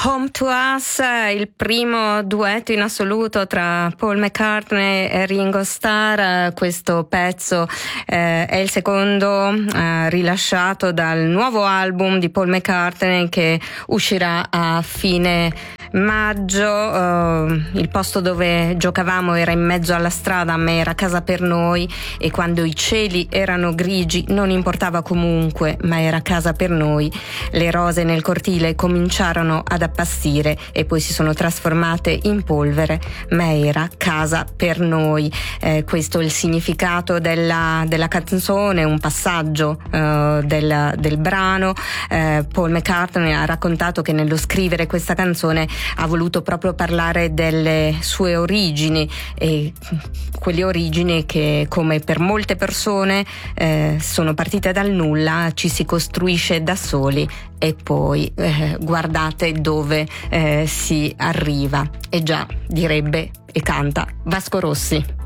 Home to Us, il primo duetto in assoluto tra Paul McCartney e Ringo Starr. Questo pezzo è il secondo rilasciato dal nuovo album di Paul McCartney che uscirà a fine maggio. Il posto dove giocavamo era in mezzo alla strada, ma era casa per noi, e quando i cieli erano grigi non importava comunque, ma era casa per noi. Le rose nel cortile cominciarono ad appassire e poi si sono trasformate in polvere, ma era casa per noi. Questo è il significato della canzone, un passaggio del brano. Paul McCartney ha raccontato che nello scrivere questa canzone ha voluto proprio parlare delle sue origini, e quelle origini che, come per molte persone, sono partite dal nulla, ci si costruisce da soli e poi guardate dove si arriva. E già, direbbe e canta Vasco Rossi.